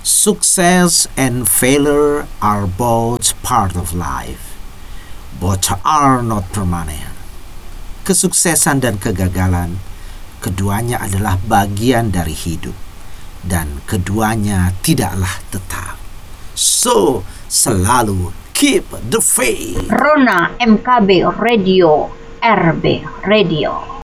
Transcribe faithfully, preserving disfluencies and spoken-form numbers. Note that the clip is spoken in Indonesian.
Success and failure are both part of life. Both are not permanent. Kesuksesan dan kegagalan, keduanya adalah bagian dari hidup. Dan keduanya tidaklah tetap. So, selalu keep the faith. Rona M K B Radio, R B Radio.